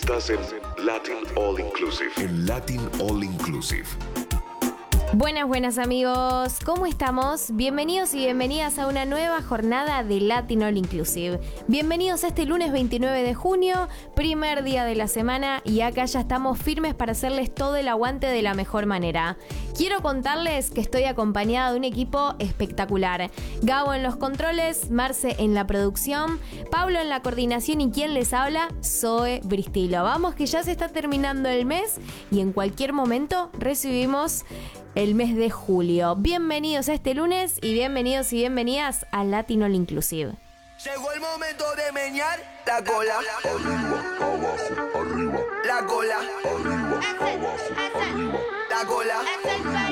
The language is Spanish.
Estás en Latin All Inclusive. En Latin All Inclusive. Buenas amigos, ¿cómo estamos? Bienvenidos y bienvenidas a una nueva jornada de Latin All Inclusive. Bienvenidos a este lunes 29 de junio, primer día de la semana, y acá ya estamos firmes para hacerles todo el aguante de la mejor manera. Quiero contarles que estoy acompañada de un equipo espectacular. Gabo en los controles, Marce en la producción, Pablo en la coordinación y quien les habla, Zoe Bristilo. Vamos que ya se está terminando el mes y en cualquier momento recibimos el mes de julio. Bienvenidos a este lunes y bienvenidos y bienvenidas a Latin All Inclusive. Llegó el momento de meñar la cola. Arriba, abajo, arriba. La cola. Arriba, abajo, arriba. La cola.